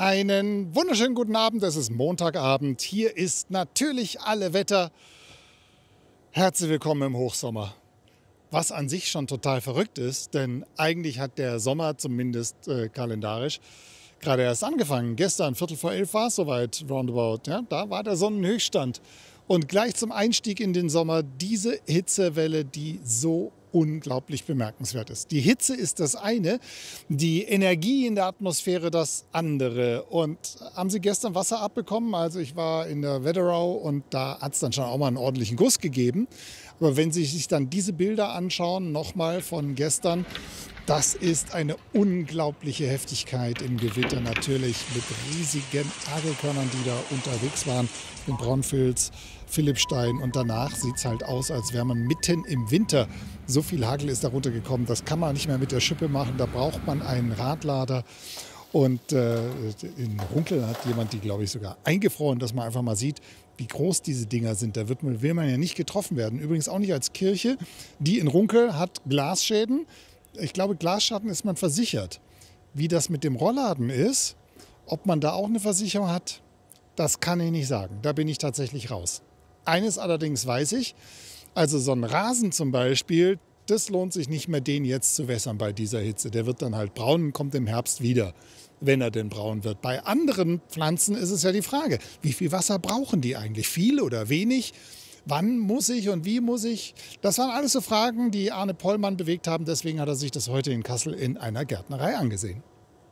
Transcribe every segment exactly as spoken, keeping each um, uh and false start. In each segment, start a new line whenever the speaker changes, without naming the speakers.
Einen wunderschönen guten Abend, es ist Montagabend. Hier ist natürlich alle Wetter. Herzlich willkommen im Hochsommer. Was an sich schon total verrückt ist, denn eigentlich hat der Sommer zumindest äh, kalendarisch gerade erst angefangen. Gestern, Viertel vor elf war es soweit, roundabout. Ja, da war der Sonnenhöchststand. Und gleich zum Einstieg in den Sommer diese Hitzewelle, die so unglaublich bemerkenswert ist. Die Hitze ist das eine, die Energie in der Atmosphäre das andere. Und haben Sie gestern Wasser abbekommen? Also ich war in der Wetterau und da hat es dann schon auch mal einen ordentlichen Guss gegeben. Aber wenn Sie sich dann diese Bilder anschauen, nochmal von gestern, das ist eine unglaubliche Heftigkeit im Gewitter, natürlich mit riesigen Hagelkörnern, die da unterwegs waren, in Braunfels, Philippstein. Und danach sieht es halt aus, als wäre man mitten im Winter. So viel Hagel ist da runtergekommen, das kann man nicht mehr mit der Schippe machen, da braucht man einen Radlader. Und äh, in Runkel hat jemand die, glaube ich, sogar eingefroren, dass man einfach mal sieht, wie groß diese Dinger sind. Da wird man, will man ja nicht getroffen werden. Übrigens auch nicht als Kirche. Die in Runkel hat Glasschäden. Ich glaube, Glasschaden ist man versichert. Wie das mit dem Rollladen ist, ob man da auch eine Versicherung hat, das kann ich nicht sagen. Da bin ich tatsächlich raus. Eines allerdings weiß ich, also so ein Rasen zum Beispiel, das lohnt sich nicht mehr, den jetzt zu wässern bei dieser Hitze. Der wird dann halt braun und kommt im Herbst wieder, wenn er denn braun wird. Bei anderen Pflanzen ist es ja die Frage, wie viel Wasser brauchen die eigentlich? Viel oder wenig? Wann muss ich und wie muss ich? Das waren alles so Fragen, die Arne Pollmann bewegt haben. Deswegen hat er sich das heute in Kassel in einer Gärtnerei angesehen.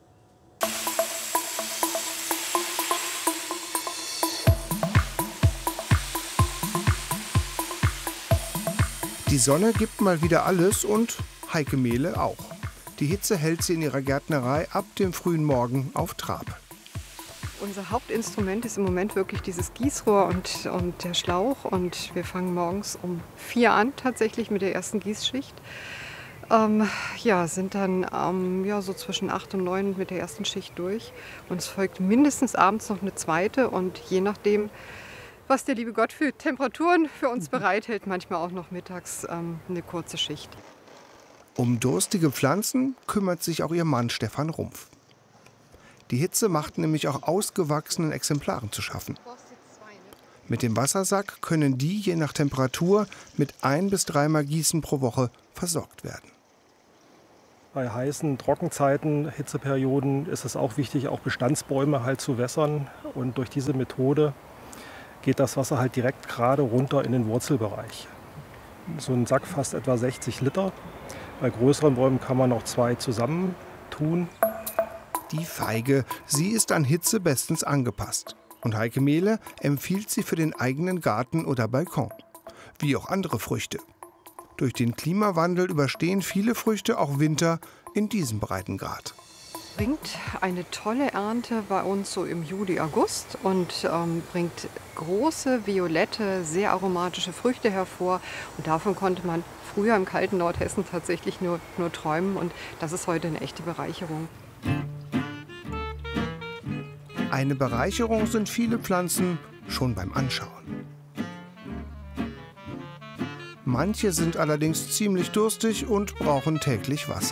Die Sonne gibt mal wieder alles und Heike Mehle auch. Die Hitze hält sie in ihrer Gärtnerei ab dem frühen Morgen auf Trab.
Unser Hauptinstrument ist im Moment wirklich dieses Gießrohr und, und der Schlauch. Und wir fangen morgens um vier an tatsächlich mit der ersten Gießschicht. Ähm, ja, sind dann ähm, ja, so zwischen acht und neun mit der ersten Schicht durch. Und es folgt mindestens abends noch eine zweite. Und je nachdem, was der liebe Gott für Temperaturen für uns bereithält, manchmal auch noch mittags ähm, eine kurze Schicht.
Um durstige Pflanzen kümmert sich auch ihr Mann Stefan Rumpf. Die Hitze macht nämlich auch ausgewachsenen Exemplaren zu schaffen. Mit dem Wassersack können die je nach Temperatur mit ein- bis dreimal Gießen pro Woche versorgt werden.
Bei heißen Trockenzeiten, Hitzeperioden ist es auch wichtig, auch Bestandsbäume halt zu wässern. Und durch diese Methode geht das Wasser halt direkt gerade runter in den Wurzelbereich. So ein Sack fasst etwa sechzig Liter. Bei größeren Bäumen kann man auch zwei zusammen tun.
Die Feige, sie ist an Hitze bestens angepasst. Und Heike Mehle empfiehlt sie für den eigenen Garten oder Balkon. Wie auch andere Früchte. Durch den Klimawandel überstehen viele Früchte auch Winter in diesem Breitengrad.
Bringt eine tolle Ernte bei uns so im Juli, August und ähm, bringt große, violette, sehr aromatische Früchte hervor. Und davon konnte man früher im kalten Nordhessen tatsächlich nur, nur träumen. Und das ist heute eine echte Bereicherung.
Eine Bereicherung sind viele Pflanzen schon beim Anschauen. Manche sind allerdings ziemlich durstig und brauchen täglich Wasser.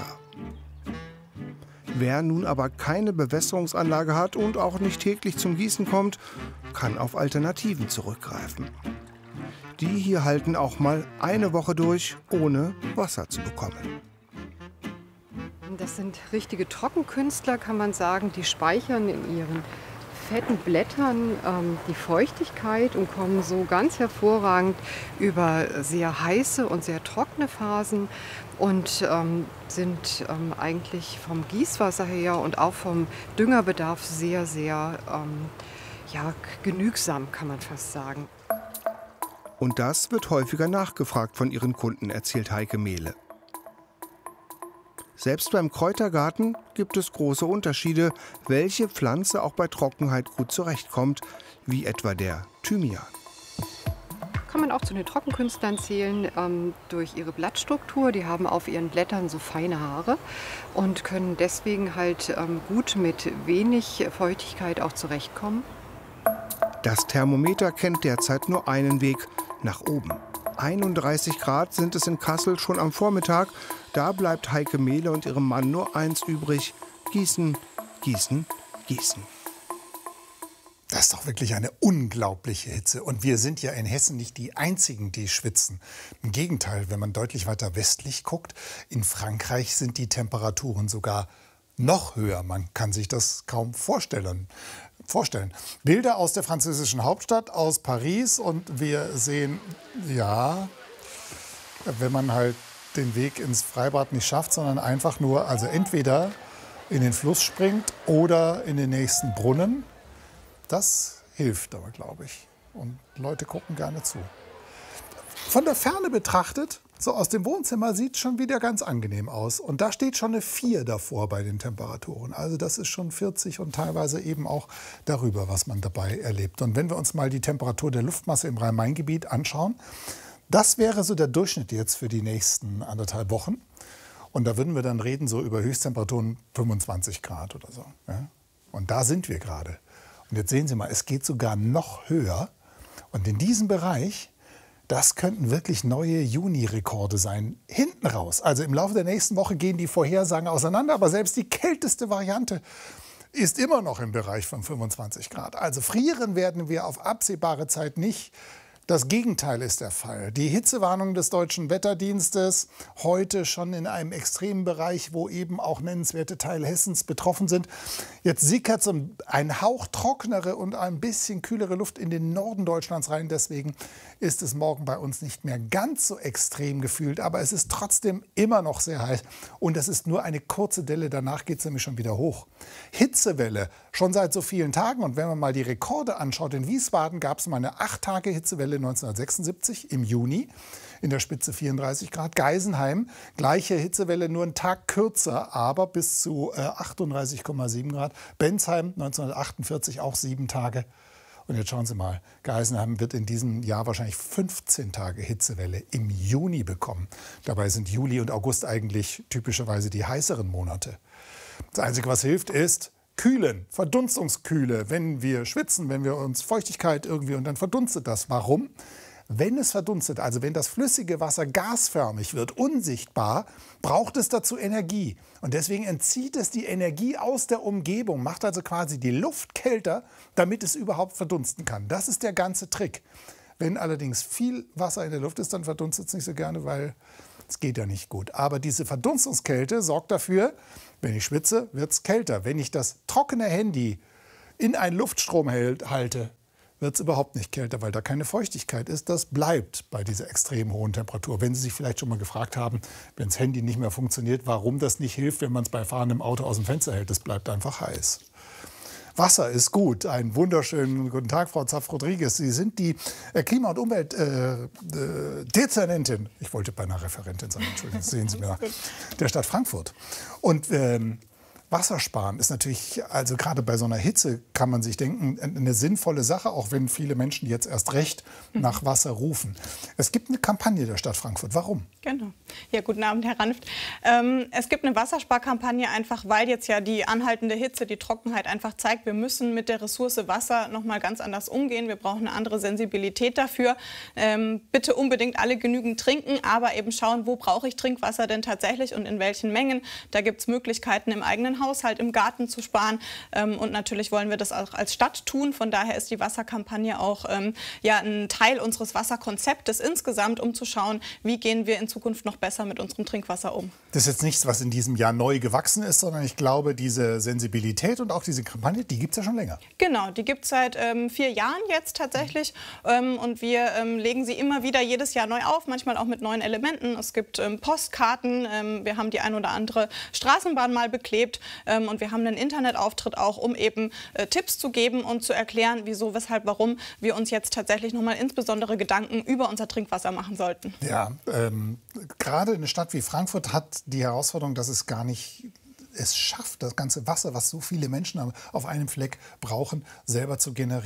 Wer nun aber keine Bewässerungsanlage hat und auch nicht täglich zum Gießen kommt, kann auf Alternativen zurückgreifen. Die hier halten auch mal eine Woche durch, ohne Wasser zu bekommen.
Das sind richtige Trockenkünstler, kann man sagen. Die speichern in ihren fetten Blättern ähm, die Feuchtigkeit und kommen so ganz hervorragend über sehr heiße und sehr trockene Phasen und ähm, sind ähm, eigentlich vom Gießwasser her und auch vom Düngerbedarf sehr, sehr ähm, ja, genügsam, kann man fast sagen.
Und das wird häufiger nachgefragt von ihren Kunden, erzählt Heike Mehle. Selbst beim Kräutergarten gibt es große Unterschiede, welche Pflanze auch bei Trockenheit gut zurechtkommt, wie etwa der Thymian.
Kann man auch zu den Trockenkünstlern zählen, ähm, durch ihre Blattstruktur. Die haben auf ihren Blättern so feine Haare und können deswegen halt ähm, gut mit wenig Feuchtigkeit auch zurechtkommen.
Das Thermometer kennt derzeit nur einen Weg, nach oben. einunddreißig Grad sind es in Kassel schon am Vormittag. Da bleibt Heike Mehle und ihrem Mann nur eins übrig: gießen, gießen, gießen.
Das ist doch wirklich eine unglaubliche Hitze. Und wir sind ja in Hessen nicht die Einzigen, die schwitzen. Im Gegenteil, wenn man deutlich weiter westlich guckt, in Frankreich sind die Temperaturen sogar noch höher. Man kann sich das kaum vorstellen. vorstellen. Bilder aus der französischen Hauptstadt, aus Paris. Und wir sehen, ja, wenn man halt den Weg ins Freibad nicht schafft, sondern einfach nur, also entweder in den Fluss springt oder in den nächsten Brunnen. Das hilft aber, glaube ich. Und Leute gucken gerne zu. Von der Ferne betrachtet, so aus dem Wohnzimmer, sieht es schon wieder ganz angenehm aus. Und da steht schon eine vier davor bei den Temperaturen. Also das ist schon vierzig und teilweise eben auch darüber, was man dabei erlebt. Und wenn wir uns mal die Temperatur der Luftmasse im Rhein-Main-Gebiet anschauen, das wäre so der Durchschnitt jetzt für die nächsten anderthalb Wochen. Und da würden wir dann reden so über Höchsttemperaturen fünfundzwanzig Grad oder so. Ja? Und da sind wir gerade. Und jetzt sehen Sie mal, es geht sogar noch höher. Und in diesem Bereich, das könnten wirklich neue Juni-Rekorde sein. Hinten raus. Also im Laufe der nächsten Woche gehen die Vorhersagen auseinander. Aber selbst die kälteste Variante ist immer noch im Bereich von fünfundzwanzig Grad. Also frieren werden wir auf absehbare Zeit nicht. Das Gegenteil ist der Fall. Die Hitzewarnung des Deutschen Wetterdienstes heute schon in einem extremen Bereich, wo eben auch nennenswerte Teile Hessens betroffen sind. Jetzt sickert so ein Hauch trockenere und ein bisschen kühlere Luft in den Norden Deutschlands rein. Deswegen ist es morgen bei uns nicht mehr ganz so extrem gefühlt. Aber es ist trotzdem immer noch sehr heiß. Und es ist nur eine kurze Delle. Danach geht es nämlich schon wieder hoch. Hitzewelle schon seit so vielen Tagen. Und wenn man mal die Rekorde anschaut, in Wiesbaden gab es mal eine acht Tage Hitzewelle neunzehnhundertsechsundsiebzig im Juni, in der Spitze vierunddreißig Grad. Geisenheim, gleiche Hitzewelle, nur einen Tag kürzer, aber bis zu äh, achtunddreißig Komma sieben Grad. Bensheim neunzehnhundertachtundvierzig, auch sieben Tage. Und jetzt schauen Sie mal, Geisenheim wird in diesem Jahr wahrscheinlich fünfzehn Tage Hitzewelle im Juni bekommen. Dabei sind Juli und August eigentlich typischerweise die heißeren Monate. Das Einzige, was hilft, ist Kühlen, Verdunstungskühle. Wenn wir schwitzen, wenn wir uns Feuchtigkeit irgendwie, und dann verdunstet das. Warum? Wenn es verdunstet, also wenn das flüssige Wasser gasförmig wird, unsichtbar, braucht es dazu Energie. Und deswegen entzieht es die Energie aus der Umgebung, macht also quasi die Luft kälter, damit es überhaupt verdunsten kann. Das ist der ganze Trick. Wenn allerdings viel Wasser in der Luft ist, dann verdunstet es nicht so gerne, weil es geht ja nicht gut. Aber diese Verdunstungskälte sorgt dafür, wenn ich schwitze, wird es kälter. Wenn ich das trockene Handy in einen Luftstrom halte, wird es überhaupt nicht kälter, weil da keine Feuchtigkeit ist. Das bleibt bei dieser extrem hohen Temperatur. Wenn Sie sich vielleicht schon mal gefragt haben, wenn das Handy nicht mehr funktioniert, warum das nicht hilft, wenn man es bei fahrendem Auto aus dem Fenster hält. Es bleibt einfach heiß. Wasser ist gut. Einen wunderschönen guten Tag, Frau Zapf-Rodriguez. Sie sind die Klima- und Umweltdezernentin. Äh, äh, ich wollte beinahe Referentin sagen, Entschuldigung, das sehen Sie mir nach, der Stadt Frankfurt. Und ähm, Wassersparen ist natürlich, also gerade bei so einer Hitze kann man sich denken, eine sinnvolle Sache, auch wenn viele Menschen jetzt erst recht nach Wasser rufen. Es gibt eine Kampagne der Stadt Frankfurt. Warum?
Genau. Ja, guten Abend, Herr Ranft. Ähm, es gibt eine Wassersparkampagne einfach, weil jetzt ja die anhaltende Hitze, die Trockenheit einfach zeigt, wir müssen mit der Ressource Wasser noch mal ganz anders umgehen. Wir brauchen eine andere Sensibilität dafür. Ähm, bitte unbedingt alle genügend trinken, aber eben schauen, wo brauche ich Trinkwasser denn tatsächlich und in welchen Mengen. Da gibt es Möglichkeiten im eigenen Haushalt, im Garten zu sparen. Ähm, und natürlich wollen wir das auch als Stadt tun. Von daher ist die Wasserkampagne auch ähm, ja, ein Teil unseres Wasserkonzeptes insgesamt, um zu schauen, wie gehen wir in Zukunft noch besser mit unserem Trinkwasser um.
Das ist jetzt nichts, was in diesem Jahr neu gewachsen ist, sondern ich glaube, diese Sensibilität und auch diese Kampagne, die gibt es ja schon länger.
Genau, die gibt es seit ähm, vier Jahren jetzt tatsächlich. Ähm, und wir ähm, legen sie immer wieder jedes Jahr neu auf, manchmal auch mit neuen Elementen. Es gibt ähm, Postkarten, ähm, wir haben die ein oder andere Straßenbahn mal beklebt. Ähm, und wir haben einen Internetauftritt auch, um eben äh, Tipps zu geben und zu erklären, wieso, weshalb, warum wir uns jetzt tatsächlich noch mal insbesondere Gedanken über unser Trinkwasser machen sollten.
Ja, ähm, gerade eine Stadt wie Frankfurt hat die Herausforderung, dass es gar nicht es schafft, das ganze Wasser, was so viele Menschen auf einem Fleck brauchen, selber zu generieren.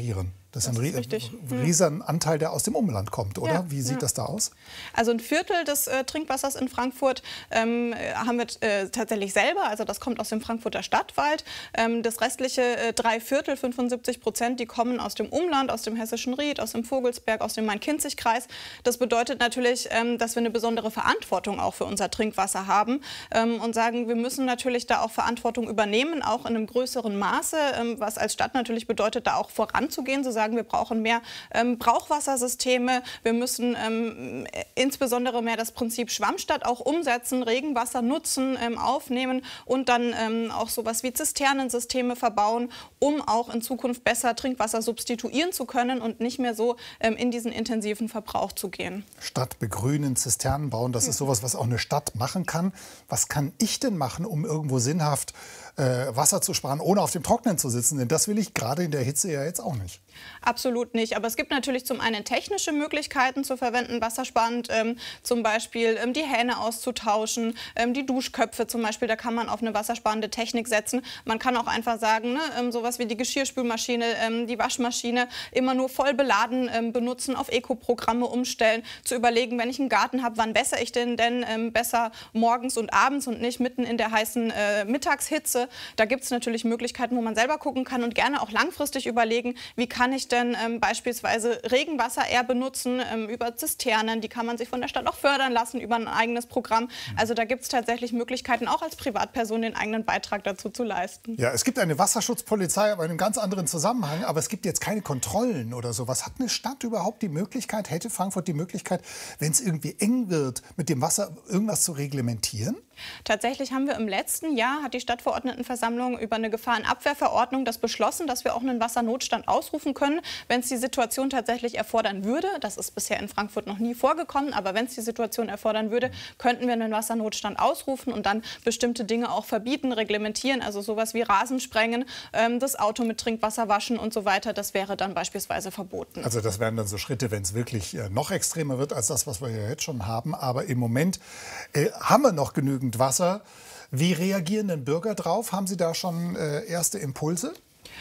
Das ist ein richtig. riesen Anteil, der aus dem Umland kommt, oder? Ja, Wie sieht ja. das da aus?
Also ein Viertel des äh, Trinkwassers in Frankfurt ähm, haben wir äh, tatsächlich selber. Also das kommt aus dem Frankfurter Stadtwald. Ähm, das restliche äh, drei Viertel, fünfundsiebzig Prozent, die kommen aus dem Umland, aus dem Hessischen Ried, aus dem Vogelsberg, aus dem Main-Kinzig-Kreis. Das bedeutet natürlich, ähm, dass wir eine besondere Verantwortung auch für unser Trinkwasser haben ähm, und sagen, wir müssen natürlich da auch Verantwortung übernehmen, auch in einem größeren Maße, ähm, was als Stadt natürlich bedeutet, da auch voranzugehen, so sagen, wir brauchen mehr ähm, Brauchwassersysteme, wir müssen ähm, insbesondere mehr das Prinzip Schwammstadt auch umsetzen, Regenwasser nutzen, ähm, aufnehmen und dann ähm, auch sowas wie Zisternensysteme verbauen, um auch in Zukunft besser Trinkwasser substituieren zu können und nicht mehr so ähm, in diesen intensiven Verbrauch zu gehen.
Stadt begrünen, Zisternen bauen, das ist sowas, was auch eine Stadt machen kann. Was kann ich denn machen, um irgendwo sinnhaft äh, Wasser zu sparen, ohne auf dem Trocknen zu sitzen? Denn das will ich gerade in der Hitze ja jetzt auch nicht.
Absolut nicht. Aber es gibt natürlich zum einen technische Möglichkeiten zu verwenden, wassersparend, ähm, zum Beispiel ähm, die Hähne auszutauschen, ähm, die Duschköpfe zum Beispiel, da kann man auf eine wassersparende Technik setzen. Man kann auch einfach sagen, ne, ähm, sowas wie die Geschirrspülmaschine, ähm, die Waschmaschine immer nur voll beladen ähm, benutzen, auf Eco-Programme umstellen, zu überlegen, wenn ich einen Garten habe, wann wässere ich denn denn ähm, besser morgens und abends und nicht mitten in der heißen äh, Mittagshitze. Da gibt es natürlich Möglichkeiten, wo man selber gucken kann und gerne auch langfristig überlegen, wie kann ich denn ähm, beispielsweise Regenwasser eher benutzen ähm, über Zisternen, die kann man sich von der Stadt auch fördern lassen über ein eigenes Programm. Also da gibt es tatsächlich Möglichkeiten, auch als Privatperson den eigenen Beitrag dazu zu leisten.
Ja, es gibt eine Wasserschutzpolizei, aber in einem ganz anderen Zusammenhang. Aber es gibt jetzt keine Kontrollen oder sowas. Hat eine Stadt überhaupt die Möglichkeit, hätte Frankfurt die Möglichkeit, wenn es irgendwie eng wird, mit dem Wasser irgendwas zu reglementieren?
Tatsächlich haben wir im letzten Jahr, hat die Stadtverordnetenversammlung über eine Gefahrenabwehrverordnung das beschlossen, dass wir auch einen Wassernotstand ausrufen können, wenn es die Situation tatsächlich erfordern würde. Das ist bisher in Frankfurt noch nie vorgekommen, aber wenn es die Situation erfordern würde, könnten wir einen Wassernotstand ausrufen und dann bestimmte Dinge auch verbieten, reglementieren, also sowas wie Rasensprengen, ähm, das Auto mit Trinkwasser waschen und so weiter, das wäre dann beispielsweise verboten.
Also das wären dann so Schritte, wenn es wirklich äh, noch extremer wird als das, was wir ja jetzt schon haben. Aber im Moment äh, haben wir noch genügend Wasser. Wie reagieren denn Bürger drauf? Haben Sie da schon äh, erste Impulse?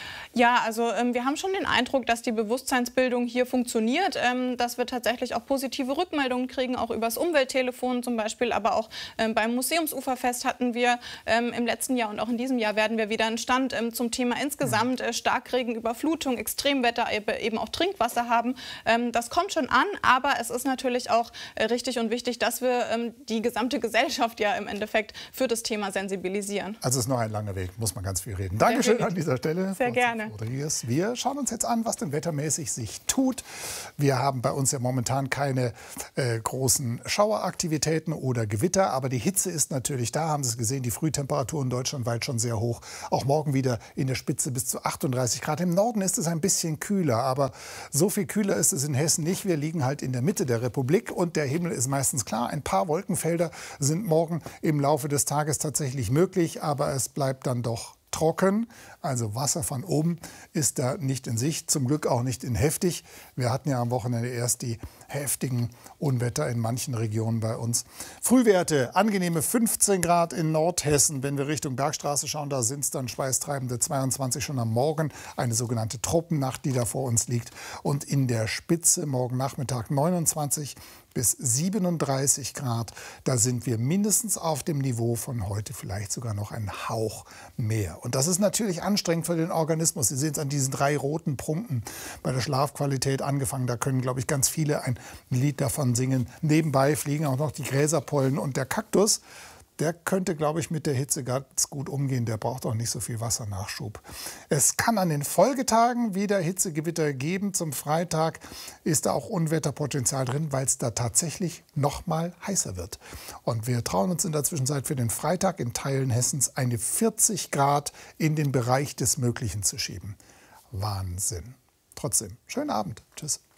Ja, also ähm, wir haben schon den Eindruck, dass die Bewusstseinsbildung hier funktioniert, ähm, dass wir tatsächlich auch positive Rückmeldungen kriegen, auch übers Umwelttelefon zum Beispiel, aber auch ähm, beim Museumsuferfest hatten wir ähm, im letzten Jahr und auch in diesem Jahr werden wir wieder einen Stand ähm, zum Thema insgesamt äh, Starkregen, Überflutung, Extremwetter, eben auch Trinkwasser haben. Ähm, das kommt schon an, aber es ist natürlich auch äh, richtig und wichtig, dass wir ähm, die gesamte Gesellschaft ja im Endeffekt für das Thema sensibilisieren.
Also es ist noch ein langer Weg, muss man ganz viel reden. Dankeschön an dieser Stelle.
Sehr gerne.
Rodriguez. Wir schauen uns jetzt an, was denn wettermäßig sich tut. Wir haben bei uns ja momentan keine äh, großen Schaueraktivitäten oder Gewitter, aber die Hitze ist natürlich da. Haben Sie es gesehen, die Frühtemperaturen deutschlandweit schon sehr hoch. Auch morgen wieder in der Spitze bis zu achtunddreißig Grad. Im Norden ist es ein bisschen kühler, aber so viel kühler ist es in Hessen nicht. Wir liegen halt in der Mitte der Republik und der Himmel ist meistens klar. Ein paar Wolkenfelder sind morgen im Laufe des Tages tatsächlich möglich, aber es bleibt dann doch trocken, also Wasser von oben ist da nicht in Sicht, zum Glück auch nicht in heftig. Wir hatten ja am Wochenende erst die heftigen Unwetter in manchen Regionen bei uns. Frühwerte, angenehme fünfzehn Grad in Nordhessen. Wenn wir Richtung Bergstraße schauen, da sind es dann schweißtreibende zweiundzwanzig schon am Morgen. Eine sogenannte Tropennacht, die da vor uns liegt. Und in der Spitze morgen Nachmittag neunundzwanzig bis siebenunddreißig Grad. Da sind wir mindestens auf dem Niveau von heute, vielleicht sogar noch einen Hauch mehr. Und das ist natürlich anstrengend für den Organismus. Sie sehen es an diesen drei roten Punkten bei der Schlafqualität angefangen. Da können, glaube ich, ganz viele ein Lied davon singen. Nebenbei fliegen auch noch die Gräserpollen und der Kaktus. Der könnte, glaube ich, mit der Hitze ganz gut umgehen. Der braucht auch nicht so viel Wassernachschub. Es kann an den Folgetagen wieder Hitzegewitter geben. Zum Freitag ist da auch Unwetterpotenzial drin, weil es da tatsächlich noch mal heißer wird. Und wir trauen uns in der Zwischenzeit für den Freitag in Teilen Hessens eine vierzig Grad in den Bereich des Möglichen zu schieben. Wahnsinn. Trotzdem, schönen Abend. Tschüss.